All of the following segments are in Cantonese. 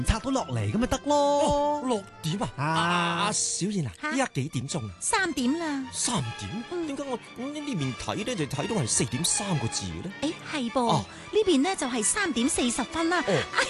拆到落嚟咁咪得咯。 6點啊！小燕啊，依家幾點鐘啊 ？3點啦。 3點？點解我呢邊睇咧就睇到係4點3個字嘅咧？ 係噃，呢邊咧就係3點40分啦。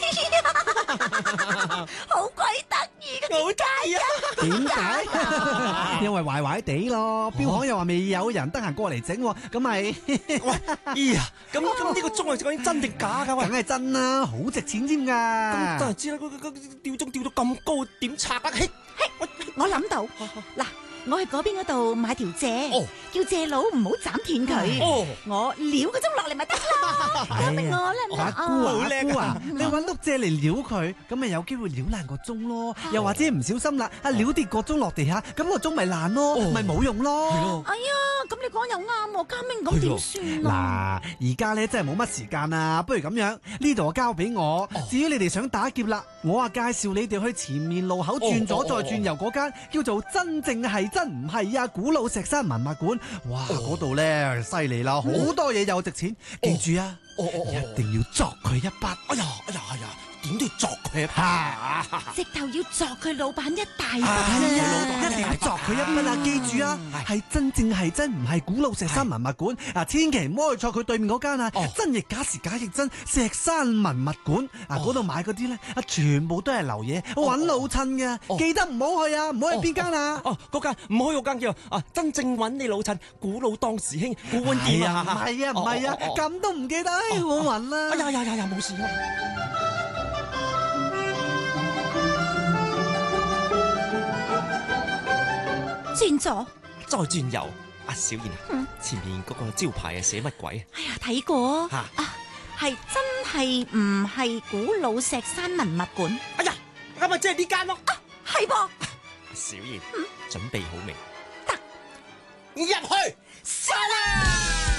好鬼得意嘅， 好得意啊！ 點解？因為壞壞地咯，錶行又話未有人得閒過嚟整，咁咪喂，呀，咁呢個鐘係究竟真定假噶？喂， 梗係真啦，好值錢添噶。 咁當然知啦，吊鐘吊到咁高，點拆啊？ 我諗到嗱。我去嗰邊嗰度買條蔗，叫蔗佬唔好斬斷佢。我撩個鐘落嚟咪得咯，交俾我啦。 阿姑啊，你搵碌蔗嚟撩佢，咁咪有機會撩爛個鐘咯。又或者唔小心啦，撩跌個鐘落地下，咁個鐘咪爛咯，咪冇用咯。 哎呀，咁你講又啱喎，嘉明，咁點算啊？ 嗱，而家咧真係冇乜時間啊，不如咁樣，呢度交俾我。至於你哋想打劫啦，我介紹你哋去前面路口轉左再轉右嗰間叫做真正係真唔係啊古老石山文物館。哇，嗰度咧犀利啦，好多嘢又值錢。記住啊，一定要鑿佢一筆。 哎呀，點都要鑿佢一筆， 直頭要鑿佢老闆一大筆啊！一定要鑿佢一筆啊！記住啊，係真正係真唔係古老石山文物館啊！千祈唔好去錯佢對面嗰間啊！真亦假時假亦真石山文物館啊！嗰度買嗰啲咧全部都係流嘢，揾老襯嘅，記得唔好去啊！唔好去邊間啊？ 嗰間唔好去嗰間叫真正揾你老襯古老當時興古玩店啊！ 唔係啊，咁都唔記得，我暈啦！ 哎呀，冇事啊！ 轉左， 再轉右。阿小燕啊，前面嗰個招牌寫乜鬼啊？ 哎呀，睇過係真係唔係古老石山文物館？ 哎呀，咁咪即係呢間咯。 係噃。 小燕，準備好未？ 得， 入去。